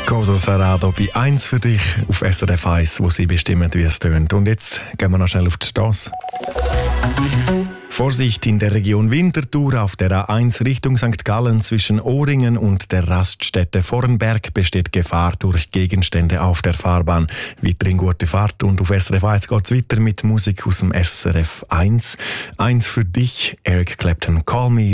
Cosa Sarado bei 1 für dich auf SRF 1, wo sie bestimmen, wie es tönt. Und jetzt gehen wir noch schnell auf die Straße. Vorsicht in der Region Winterthur auf der A1 Richtung St. Gallen zwischen Ohringen und der Raststätte Vornberg besteht Gefahr durch Gegenstände auf der Fahrbahn. Weiterhin gute Fahrt und auf SRF 1 geht es weiter mit Musik aus dem SRF 1. 1 für dich, Eric Clapton, Call Me